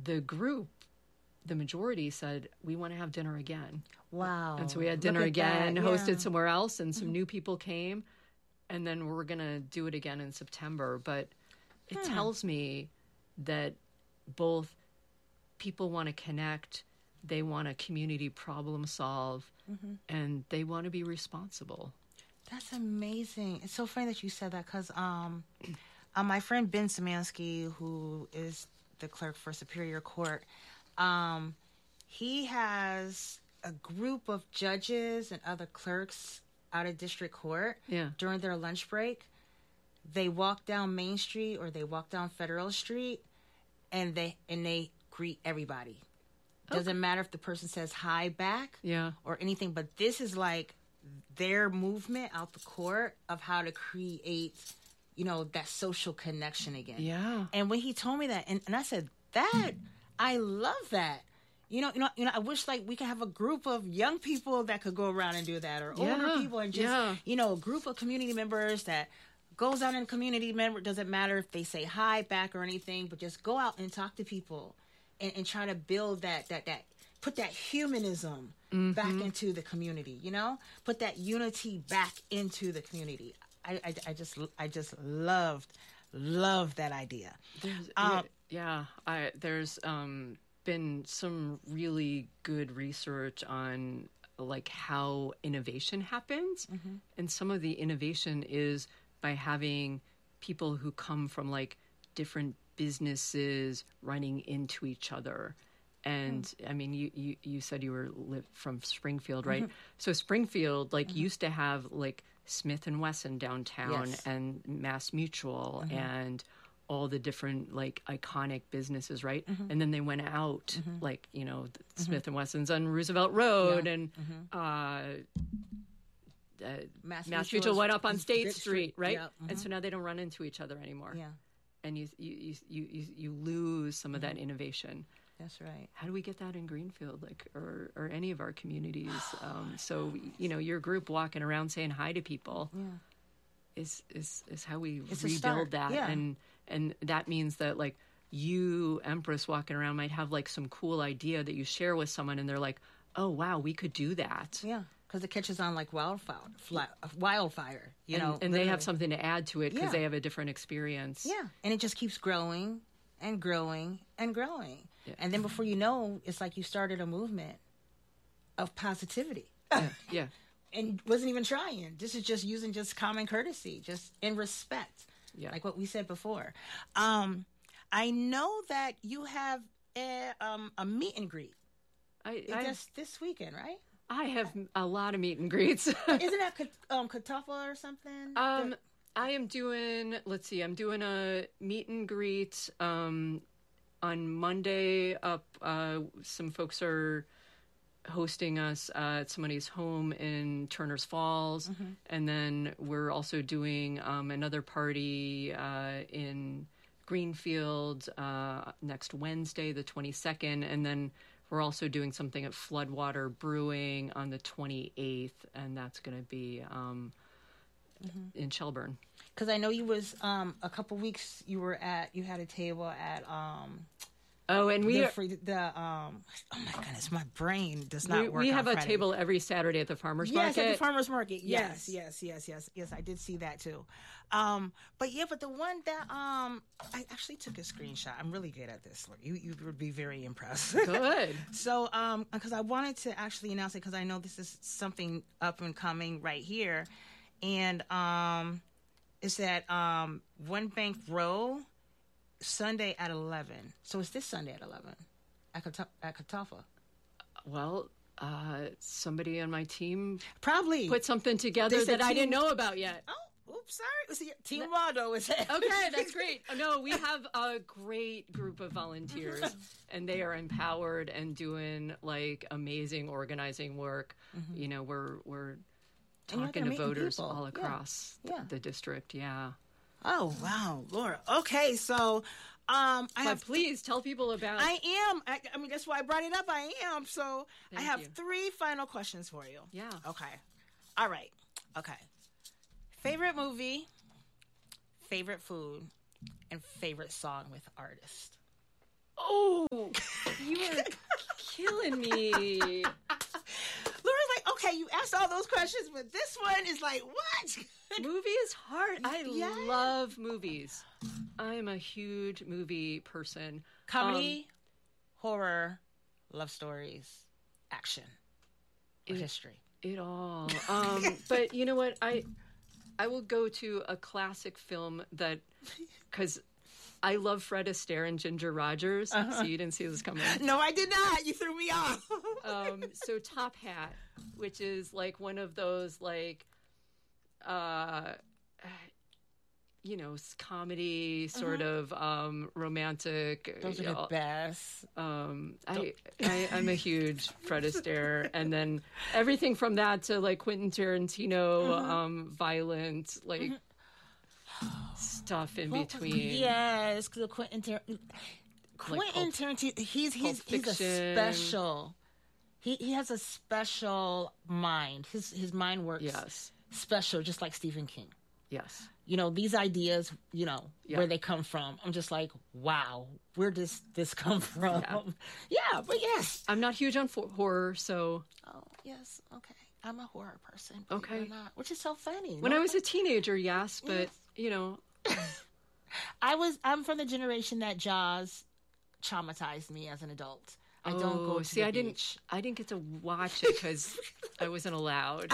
the group, the majority said, we want to have dinner again. Wow. And so we had dinner again, hosted somewhere else, and some new people came. And then we're going to do it again in September. But it tells me that both people want to connect, they want to community problem solve, and they want to be responsible. That's amazing. It's so funny that you said that because my friend Ben Szymanski, who is the clerk for Superior Court, he has a group of judges and other clerks out of district court during their lunch break. They walk down Main Street or they walk down Federal Street and they greet everybody. Doesn't matter if the person says hi back or anything, but this is like their movement out the court of how to create, that social connection again. Yeah. And when he told me that, and I said, I love that. I wish like we could have a group of young people that could go around and do that, or older people, and just a group of community members that goes out in community member. Doesn't matter if they say hi back or anything, but just go out and talk to people and try to build that put that humanism back into the community. Put that unity back into the community. I just loved that idea. There's been some really good research on like how innovation happens, and some of the innovation is by having people who come from like different businesses running into each other. And I mean, you said you were from Springfield, right? So Springfield used to have like Smith and Wesson downtown and Mass Mutual and all the different like iconic businesses, right? And then they went out, Smith and Wesson's on Roosevelt Road, and Mass Mutual went up on State Street, right? And so now they don't run into each other anymore. Yeah, and you lose some of that innovation. That's right. How do we get that in Greenfield, or any of our communities? So your group walking around saying hi to people. Yeah. Is how we rebuild that, and that means that like you, Empress, walking around might have like some cool idea that you share with someone, and they're like, "Oh wow, we could do that." Yeah, because it catches on like wildfire. And they have something to add to it because they have a different experience. Yeah, and it just keeps growing and growing and growing, and then before you know, it's like you started a movement of positivity. Yeah. And wasn't even trying. This is just using just common courtesy, just in respect, like what we said before. I know that you have a meet and greet. Just this weekend, right? I have a lot of meet and greets. Isn't that Katafa or something? I am doing. Let's see. I'm doing a meet and greet on Monday. Some folks are hosting us at somebody's home in Turner's Falls, and then we're also doing another party in Greenfield next Wednesday, the 22nd, and then we're also doing something at Floodwater Brewing on the 28th, and that's going to be in Shelburne. Because I know you was a couple weeks you had a table at oh my goodness, my brain does not work. We have a table every Saturday at the farmers market. Yes, at the farmers market. Yes. I did see that too. But the one that I actually took a screenshot. I'm really good at this. You would be very impressed. Good. So because I wanted to actually announce it because I know this is something up and coming right here, and it's at One Bank Row. Sunday at 11. So it's this Sunday at 11 at Katafa. Well, somebody on my team probably put something together that I didn't know about yet. Oh, oops, sorry. Team Wado is it? Okay, that's great. No, we have a great group of volunteers, and they are empowered and doing like amazing organizing work. We're talking to voters all across the district. Yeah. Oh, wow, Laura. Okay, so please tell people about... I am. I mean, that's why I brought it up. I am. So I have 3 final questions for you. Yeah. Okay. All right. Okay. Favorite movie, favorite food, and favorite song with artist. Oh, you are killing me. Laura's like, okay, you asked all those questions, but this one is like, what? Movie is hard. I Yeah. love movies. I'm a huge movie person. Comedy, horror, love stories, action, or history. It all. But you know what? I will go to a classic film that, because I love Fred Astaire and Ginger Rogers. So you didn't see this coming. No, I did not. You threw me off. So Top Hat, which is like one of those like, comedy sort of romantic. Those are the best. I'm a huge Fred Astaire, and then everything from that to like Quentin Tarantino, violent like stuff in between. Yes, Quentin Tarantino. He's a special. He has a special mind. His mind works special, just like Stephen King. Yes. These ideas, where they come from. I'm just like, wow, where does this come from? Yeah, but yes. I'm not huge on horror, so. Oh, yes, okay. I'm a horror person. Okay. You're not, which is so funny. When I was a teenager, yes, but, I'm from the generation that Jaws traumatized me as an adult. I don't go to the beach. I didn't get to watch it because I wasn't allowed.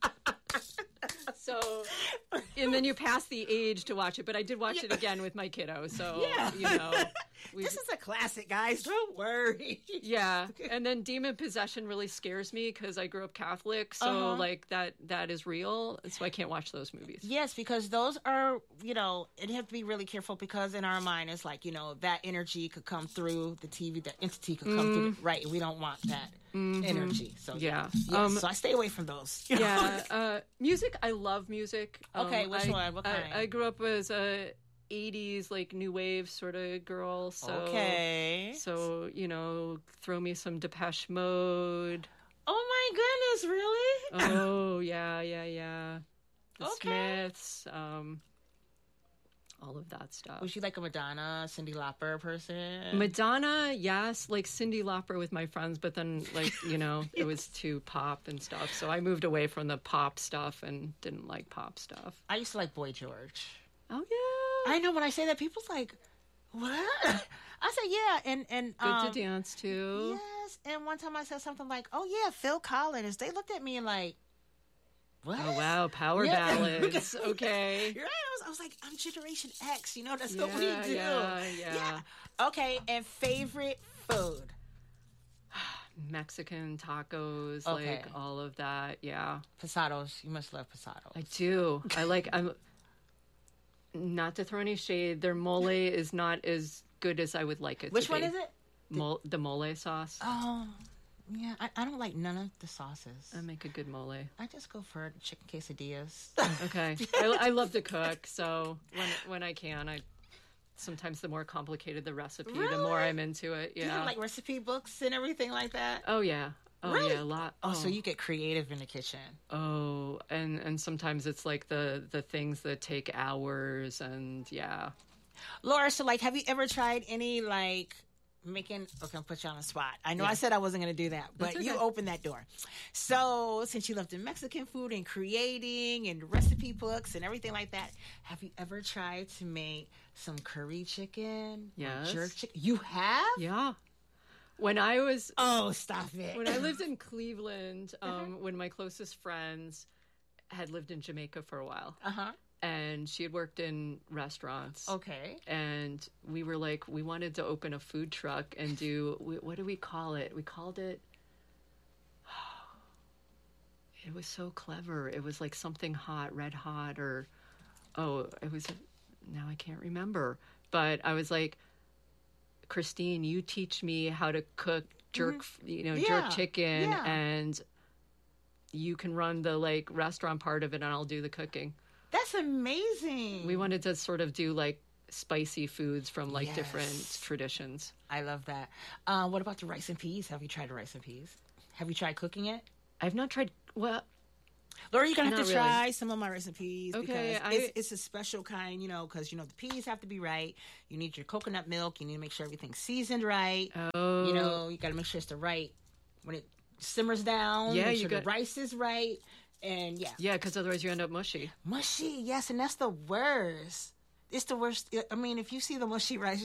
So, and then you pass the age to watch it, but I did watch it again with my kiddo. So, this is a classic, guys. Don't worry. Yeah, and then demon possession really scares me because I grew up Catholic, so like that is real. So I can't watch those movies. Yes, because those are and you have to be really careful because in our mind it's like that energy could come through the TV, that entity could come through. Right, we don't want that energy. So so I stay away from those. Music. I love music. Okay, which one? What kind? I grew up as a 80s like new wave sort of girl, so throw me some Depeche Mode. Oh my goodness, really? Oh yeah. The Smiths, all of that stuff. Was she like a Madonna, Cyndi Lauper person? Madonna, yes, like Cyndi Lauper with my friends, but then like it was too pop and stuff, so I moved away from the pop stuff and didn't like pop stuff. I used to like Boy George. Oh yeah, I know. When I say that, people's like, "What?" I said, "Yeah," and good to dance to. Yes, and one time I said something like, "Oh yeah, Phil Collins." They looked at me and like, "What?" Oh wow, power ballads. Okay, you're right. I was like, "I'm Generation X." That's what we do. Yeah. Okay, and favorite food. Mexican tacos, like all of that. Yeah, Posados. You must love posados. I do. I'm. Not to throw any shade, their mole is not as good as I would like it Which to be. one is it? The mole sauce. Oh, yeah. I don't like none of the sauces. I make a good mole. I just go for chicken quesadillas. Okay. I love to cook, so when I can, sometimes the more complicated the recipe, the more I'm into it. Yeah. Do you have like recipe books and everything like that? Oh, yeah. Oh, really? yeah, a lot. Oh, so you get creative in the kitchen. Oh, and sometimes it's like the things that take hours, and yeah. Laura, so like, have you ever tried any like making? Okay, I'll put you on the spot. I know I said I wasn't going to do that, but you opened that door. So since you love the Mexican food and creating and recipe books and everything like that, have you ever tried to make some curry chicken? Yes. Jerk chicken? You have? Yeah. When I was... Oh, stop it. When I lived in Cleveland, when my closest friends had lived in Jamaica for a while. And she had worked in restaurants. Okay. And we were like, we wanted to open a food truck and do... What do we call it? We called it... It was so clever. It was like something hot, red hot, or... Oh, it was... Now I can't remember. But I was like... Christine, you teach me how to cook jerk chicken, and you can run the like restaurant part of it, and I'll do the cooking. That's amazing. We wanted to sort of do like spicy foods from like different traditions. I love that. What about the rice and peas? Have you tried the rice and peas? Have you tried cooking it? I've not tried. Well, Laura, you're going to have Not to really. try some of my recipes Okay, because it's a special kind, because, the peas have to be right. You need your coconut milk. You need to make sure everything's seasoned right. Oh. You got to make sure it's the right, when it simmers down, Yeah, make sure the rice is right. And yeah. Yeah, because otherwise you end up mushy. Mushy, yes, and that's the worst. It's the worst. I mean, if you see the mushy rice,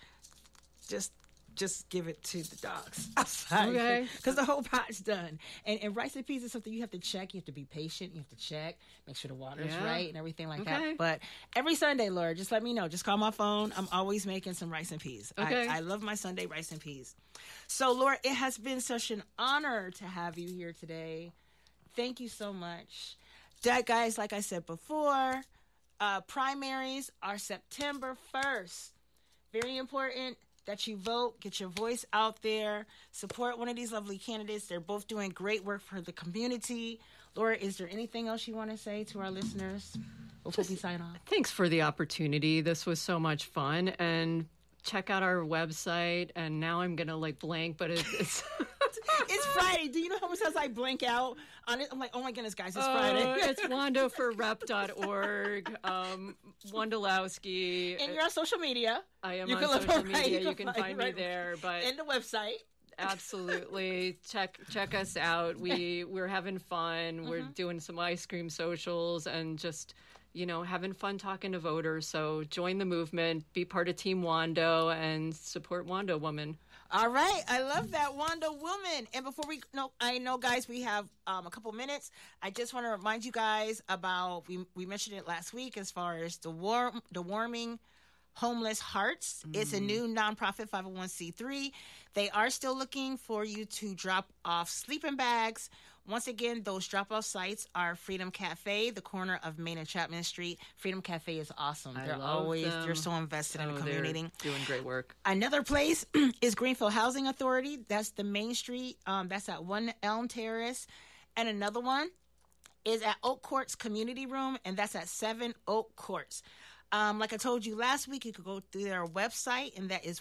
just give it to the dogs outside. Okay. Because the whole pot's done. And rice and peas is something you have to check. You have to be patient. You have to check. Make sure the water's right and everything like that. But every Sunday, Laura, just let me know. Just call my phone. I'm always making some rice and peas. Okay. I love my Sunday rice and peas. So, Laura, it has been such an honor to have you here today. Thank you so much. Guys, like I said before, primaries are September 1st. Very important that you vote, get your voice out there, support one of these lovely candidates. They're both doing great work for the community. Laura, is there anything else you want to say to our listeners before we sign off? Thanks for the opportunity. This was so much fun. And check out our website. And now I'm going to blank, but it's... It's Friday. Do you know how many times I blank out on it? I'm like, oh my goodness, guys, it's Friday. It's wandoforrep.org. Wandolowski. And you're on social media. I am on social media. You can find me there. But and the website. Absolutely. Check us out. We're having fun. We're doing some ice cream socials and just, having fun talking to voters. So join the movement, be part of Team Wando, and support Wando Woman. All right. I love that, Wando Woman. And before I know, guys, we have a couple minutes. I just want to remind you guys about, we mentioned it last week as far as the Warming Homeless Hearts. It's a new nonprofit 501c3. They are still looking for you to drop off sleeping bags. Once again, those drop-off sites are Freedom Cafe, the corner of Main and Chapman Street. Freedom Cafe is awesome. They're so invested in the community. They're doing great work. Another place is Greenfield Housing Authority. That's the Main Street. That's at 1 Elm Terrace. And another one is at Oak Courts Community Room, and that's at 7 Oak Courts. Like I told you last week, you could go through their website, and that is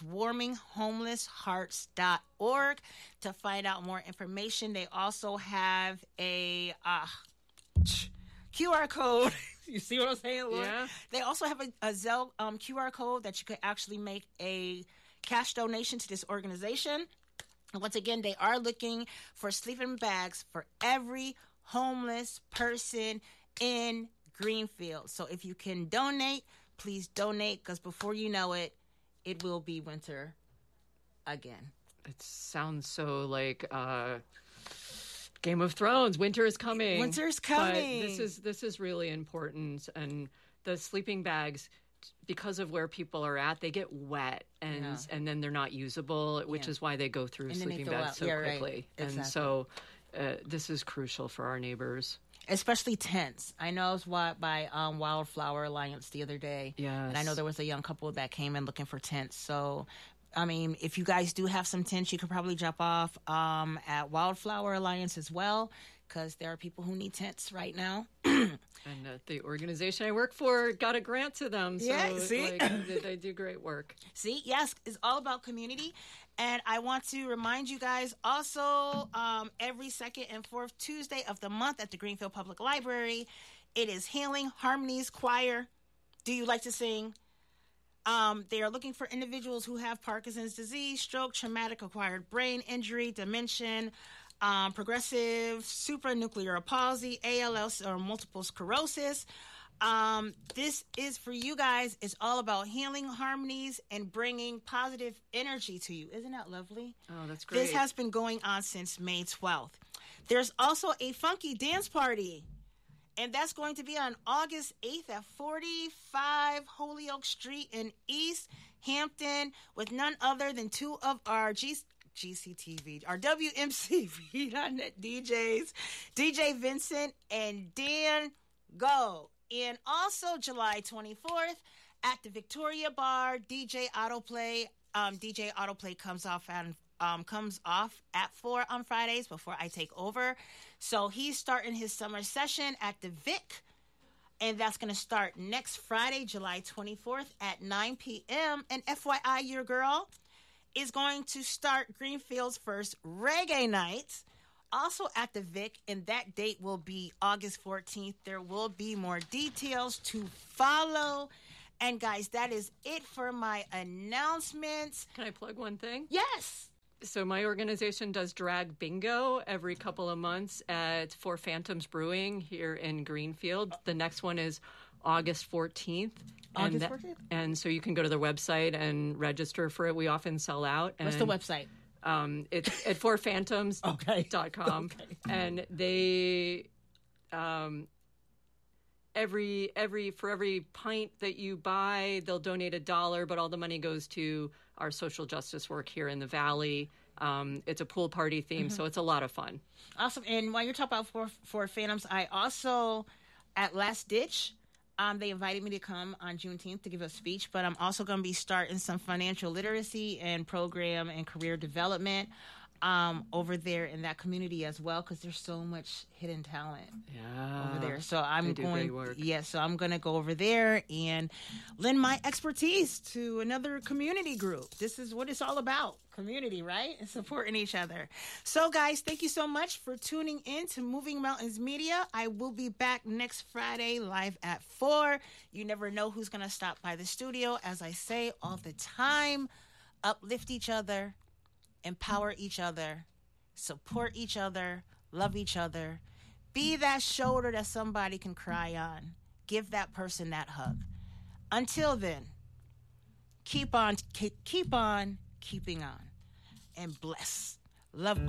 warminghomelesshearts.org to find out more information. They also have a QR code. You see what I'm saying, Laura? Yeah. They also have a Zelle QR code that you could actually make a cash donation to this organization. And once again, they are looking for sleeping bags for every homeless person in Greenfield. So if you can donate, please donate, because before you know it, it will be winter again. It sounds so like Game of Thrones. Winter is coming. Winter is coming. But this is really important. And the sleeping bags, because of where people are at, they get wet and then they're not usable, which is why they go through sleeping bags so quickly. Right. Exactly. And so this is crucial for our neighbors. Especially tents. I know I was by Wildflower Alliance the other day. Yes. And I know there was a young couple that came in looking for tents. So, I mean, if you guys do have some tents, you could probably drop off at Wildflower Alliance as well, because there are people who need tents right now. And the organization I work for got a grant to them. So see? They do great work. See, yes, it's all about community. And I want to remind you guys also, every second and fourth Tuesday of the month at the Greenfield Public Library, it is Healing Harmonies Choir. Do you like to sing? They are looking for individuals who have Parkinson's disease, stroke, traumatic acquired brain injury, dementia, progressive supranuclear palsy, ALS, or multiple sclerosis. This is for you guys. It's all about healing harmonies and bringing positive energy to you. Isn't that lovely? Oh, that's great. This has been going on since May 12th. There's also a funky dance party, and that's going to be on August 8th at 45 Holyoke Street in East Hampton with none other than two of our GCTV, our WMCV.net DJs, DJ Vincent and Dan Go. And also July 24th at the Victoria Bar, DJ Autoplay. DJ Autoplay comes off at 4 on Fridays before I take over. So he's starting his summer session at the Vic, and that's going to start next Friday, July 24th at 9 p.m. And FYI, your girl is going to start Greenfield's first reggae night also at the Vic, and that date will be August 14th. There will be more details to follow. And guys, that is it for my announcements. Can I plug one thing? Yes. So my organization does drag bingo every couple of months at Four Phantoms Brewing here in Greenfield. The next one is August 14th. August 14th? And so you can go to their website and register for it. We often sell out. What's the website? It's at fourphantoms.com. Okay. And they... for every pint that you buy, they'll donate $1, but all the money goes to our social justice work here in the Valley. It's a pool party theme, so it's a lot of fun. Awesome. And while you're talking about Four Phantoms, I also, at Last Ditch, they invited me to come on Juneteenth to give a speech, but I'm also going to be starting some financial literacy and program and career development over there in that community as well, because there's so much hidden talent over there. So I'm going, so I'm going to go over there and lend my expertise to another community group. This is what it's all about, community, right? And supporting each other. So guys, thank you so much for tuning in to Moving Mountains Media. I will be back next Friday live at 4. You never know who's going to stop by the studio. As I say all the time, uplift each other, empower each other, support each other, love each other. Be that shoulder that somebody can cry on. Give that person that hug. Until then, keep on keeping on, and bless. Love